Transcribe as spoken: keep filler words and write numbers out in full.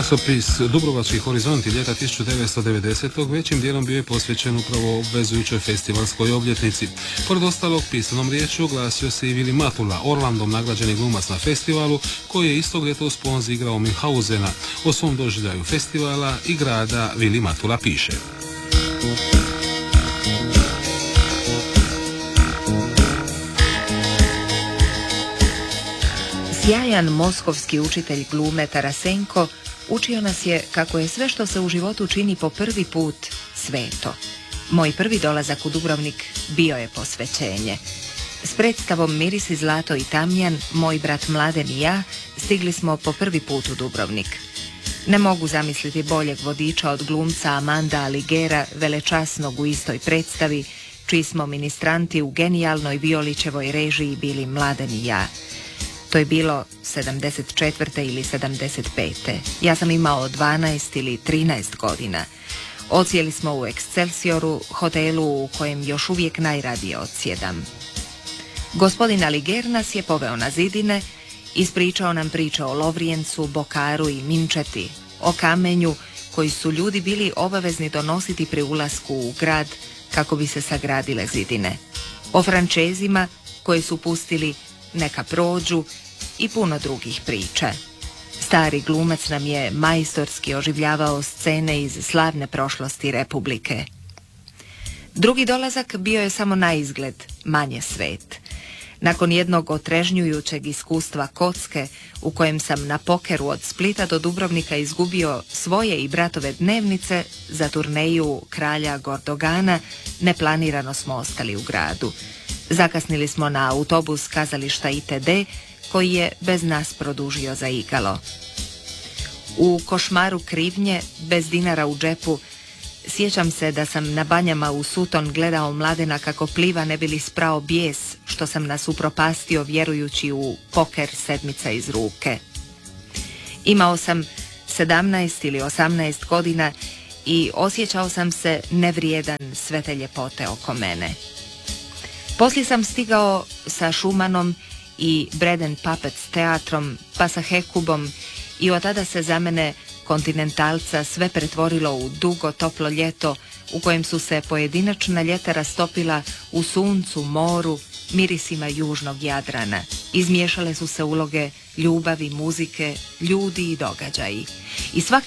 Časopis Dubrovački horizonti ljeta tisuću devetsto devedesetog većim dijelom bio je posvećen upravo obvezujućoj festivalskoj obljetnici. Pored ostalog, pisanom riječju oglasio se i Vili Matula, Orlandom nagrađeni glumac na festivalu, koji je istog ljeta u Sponzi igrao Münchausena. O svom doživljaju festivala i grada Vili Matula piše: Sjajan moskovski učitelj glume Tarasenko učio nas je kako je sve što se u životu čini po prvi put sveto. Moj prvi dolazak u Dubrovnik bio je posvećenje. S predstavom Mirisi, zlato i tamjan, moj brat Mladen i ja stigli smo po prvi put u Dubrovnik. Ne mogu zamisliti boljeg vodiča od glumca Amanda Aligera, velečasnog u istoj predstavi, čiji smo ministranti u genijalnoj Violićevoj režiji bili Mladen i ja. To je bilo sedamdeset četvrte ili sedamdeset pete Ja sam imao dvanaest ili trinaest godina. Odsjeli smo u Excelsioru, hotelu u kojem još uvijek najradije odsjedam. Gospodin Aliger nas je poveo na zidine, ispričao nam priče o Lovrijencu, Bokaru i Minčeti, o kamenju koji su ljudi bili obavezni donositi pri ulasku u grad kako bi se sagradile zidine, o Frančezima koji su pustili neka prođu i puno drugih priča. Stari glumac nam je majstorski oživljavao scene iz slavne prošlosti Republike. Drugi dolazak bio je samo na izgled manje svet. Nakon jednog otrežnjujućeg iskustva kocke, u kojem sam na pokeru od Splita do Dubrovnika izgubio svoje i bratove dnevnice, za turneju kralja Gordogana neplanirano smo ostali u gradu. Zakasnili smo na autobus kazališta itd. Koji je bez nas produžio za igalo. U košmaru krivnje, bez dinara u džepu, sjećam se da sam na banjama u Suton gledao Mladena kako pliva ne bi li sprao bijes što sam nas upropastio vjerujući u poker sedmica iz ruke. Imao sam sedamnaest ili osamnaest godina i osjećao sam se nevrijedan sve te ljepote oko mene. Poslije sam stigao sa Šumanom i Bread and Puppets teatrom, pa sa Hekubom, i od tada se za mene kontinentalca sve pretvorilo u dugo toplo ljeto u kojem su se pojedinačna ljeta rastopila u suncu, moru, mirisima južnog Jadrana. Izmiješale su se uloge ljubavi, muzike, ljudi i događaji. I svaki